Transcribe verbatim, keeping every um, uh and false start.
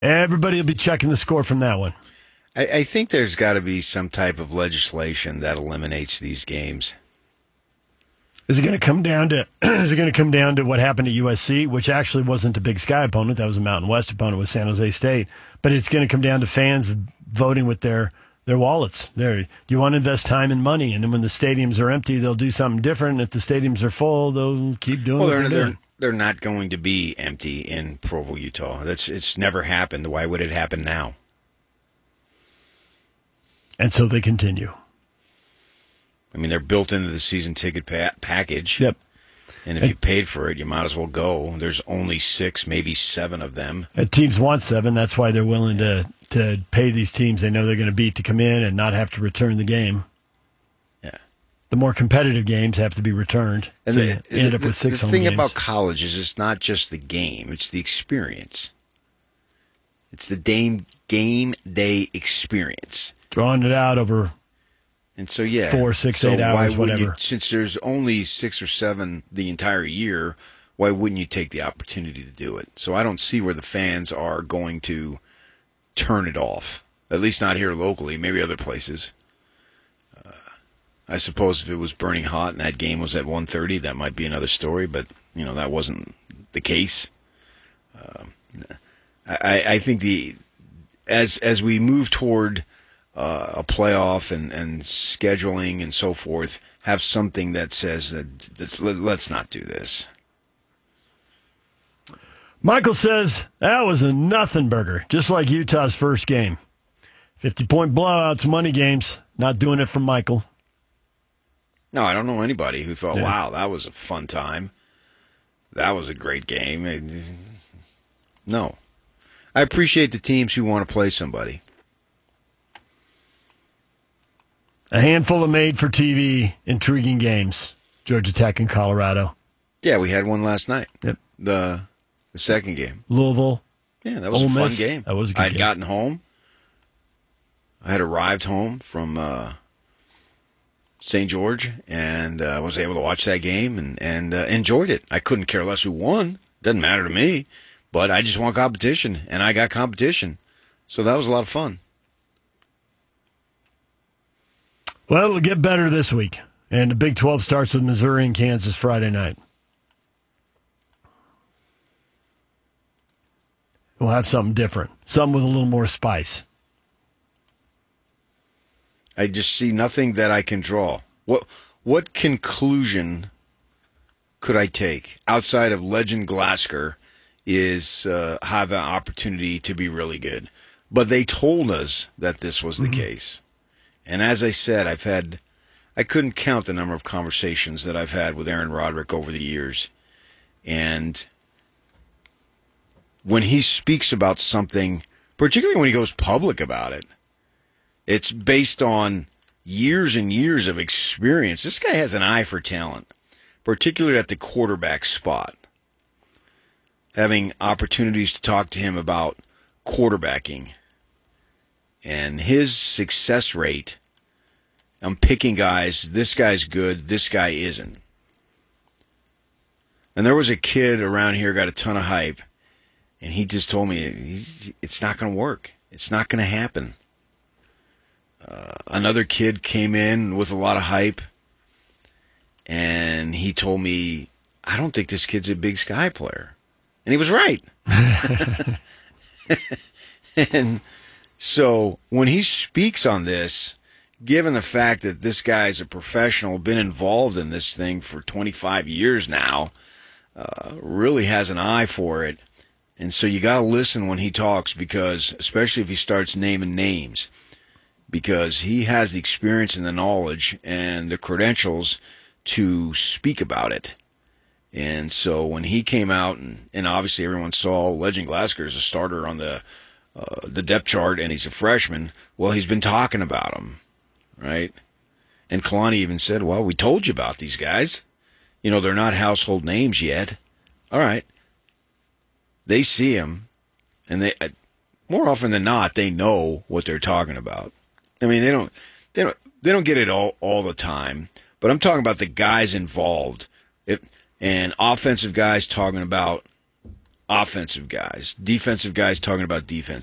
Everybody will be checking the score from that one. I, I think there's got to be some type of legislation that eliminates these games. Is it going to come down to? Is it going to come down to what happened at U S C, which actually wasn't a Big Sky opponent? That was a Mountain West opponent with San Jose State. But it's going to come down to fans voting with their their wallets. There, do you want to invest time and money? And then when the stadiums are empty, they'll do something different. If the stadiums are full, they'll keep doing well, what they're, they're they're, doing. They're not going to be empty in Provo, Utah. That's it's never happened. Why would it happen now? And so they continue. I mean, they're built into the season ticket pa- package. Yep. And if you paid for it, you might as well go. There's only six, maybe seven of them. And teams want seven. That's why they're willing to, to pay these teams they know they're going to beat to come in and not have to return the game. Yeah. The more competitive games have to be returned. And so the, you end the, up with six the home thing games. about college is it's not just the game. It's the experience. It's the game, game day experience. Drawing it out over and so, yeah, four, six, so eight hours, why whatever. You, since there's only six or seven the entire year, why wouldn't you take the opportunity to do it? So I don't see where the fans are going to turn it off, at least not here locally, maybe other places. Uh, I suppose if it was burning hot and that game was at one thirty, that might be another story, but you know that wasn't the case. Uh, I, I think the as as we move toward uh, a playoff and, and scheduling and so forth, have something that says that let's not do this. Michael says, that was a nothing burger, just like Utah's first game. fifty-point blowouts, money games. Not doing it for Michael. No, I don't know anybody who thought, yeah. wow, that was a fun time. That was a great game. No. I appreciate the teams who want to play somebody. A handful of made-for-T V intriguing games. Georgia Tech and Colorado. Yeah, we had one last night. Yep. The the second game. Louisville. Yeah, that was Ole a fun Miss. game. That was a good I'd game. gotten home. I had arrived home from uh, Saint George and uh, was able to watch that game and, and uh, enjoyed it. I couldn't care less who won. Doesn't matter to me. But I just want competition, and I got competition. So that was a lot of fun. Well, it'll get better this week. And the Big twelve starts with Missouri and Kansas Friday night. We'll have something different. Something with a little more spice. I just see nothing that I can draw. What what conclusion could I take outside of Legend Glasgow is uh, have an opportunity to be really good? But they told us that this was the mm-hmm. case. And as I said, I've had, I couldn't count the number of conversations that I've had with Aaron Roderick over the years. And when he speaks about something, particularly when he goes public about it, it's based on years and years of experience. This guy has an eye for talent, particularly at the quarterback spot. Having opportunities to talk to him about quarterbacking and his success rate. I'm picking guys, this guy's good, this guy isn't. And there was a kid around here got a ton of hype, and he just told me it's not going to work. It's not going to happen. Uh, another kid came in with a lot of hype, and he told me, I don't think this kid's a Big Sky player. And he was right. And so when he speaks on this, given the fact that this guy's a professional, been involved in this thing for twenty-five years now, uh, really has an eye for it. And so you got to listen when he talks, because especially if he starts naming names, because he has the experience and the knowledge and the credentials to speak about it. And so when he came out, and, and obviously everyone saw Legend Glasgow as a starter on the uh, the depth chart, and he's a freshman, well, he's been talking about him, right? And Kalani even said, well, we told you about these guys. You know, they're not household names yet. All right. They see him, and they more often than not, they know what they're talking about. I mean, they don't they don't they don't get it all all the time, but I'm talking about the guys involved. If and offensive guys talking about offensive guys, defensive guys talking about defense.